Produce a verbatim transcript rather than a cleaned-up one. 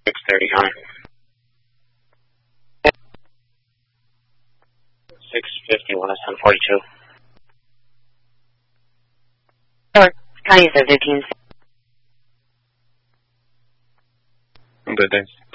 six thirty-nine. six fifty-one, S ten forty-two. Or County of fifteen. Good, thanks.